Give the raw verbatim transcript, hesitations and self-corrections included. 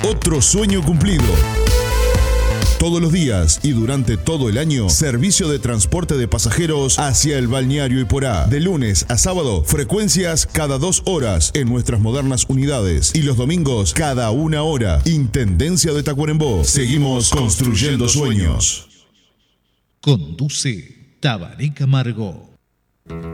Otro sueño cumplido. Todos los días y durante todo el año, servicio de transporte de pasajeros hacia el balneario Iporá. De lunes a sábado, frecuencias cada dos horas en nuestras modernas unidades. Y los domingos, cada una hora. Intendencia de Tacuarembó. Seguimos construyendo sueños. Conduce Tabaré Camargo.